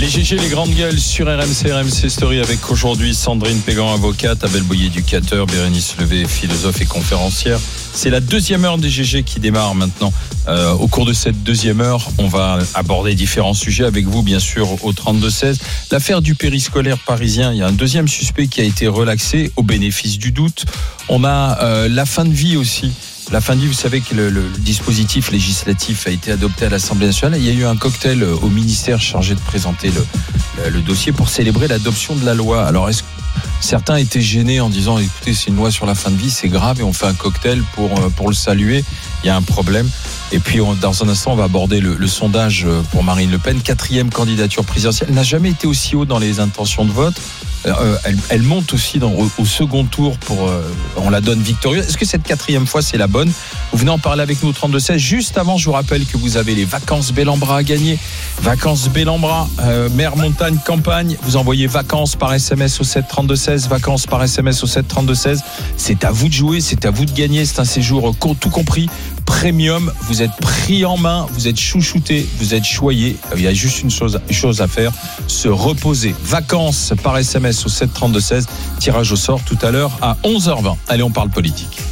Les GG, les grandes gueules sur RMC Story avec aujourd'hui Sandrine Pégan, avocate, Abel Boyer, éducateur, Bérénice Levé, philosophe et conférencière. C'est la deuxième heure des GG qui démarre maintenant. Au cours de cette deuxième heure, on va aborder différents sujets avec vous, bien sûr, au 32-16. L'affaire du périscolaire parisien, il y a un deuxième suspect qui a été relaxé au bénéfice du doute. On a la fin de vie aussi. La fin de vie, vous savez que le dispositif législatif a été adopté à l'Assemblée nationale. Il y a eu un cocktail au ministère chargé de présenter le dossier pour célébrer l'adoption de la loi. Alors, est-ce que certains étaient gênés en disant, écoutez, c'est une loi sur la fin de vie, c'est grave et on fait un cocktail pour le saluer. Il y a un problème. Et puis, dans un instant, on va aborder le sondage pour Marine Le Pen. 4e candidature présidentielle. Elle n'a jamais été aussi haut dans les intentions de vote. Elle monte aussi au second tour on la donne victorieuse. Est-ce que cette 4e fois c'est la bonne? Vous venez en parler avec nous au 32-16. Juste avant, je vous rappelle que vous avez les vacances Bellambra à gagner. Vacances Bellambra, mer, montagne, campagne. Vous envoyez vacances par SMS au 732-16. Vacances par SMS au 732-16. C'est à vous de jouer, c'est à vous de gagner. C'est un séjour tout compris, premium. Vous êtes pris en main, vous êtes chouchouté, vous êtes choyé. Il y a juste une chose à faire, se reposer. Vacances par SMS au 732-16. Tirage au sort tout à l'heure à 11h20. Allez, on parle politique.